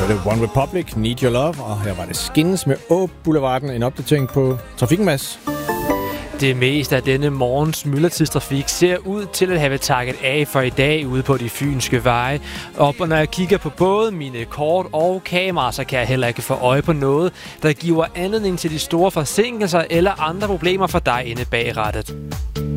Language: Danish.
hørte One Republic, Need Your Love, og her var det Skins med Åb Boulevarden, en opdatering på trafikken, Mads. Det meste af denne morgens myldretidstrafik ser ud til at have takket af for i dag ude på de fynske veje. Og når jeg kigger på både mine kort og kameraer, så kan jeg heller ikke få øje på noget, der giver anledning til de store forsinkelser eller andre problemer for dig inde bag rattet.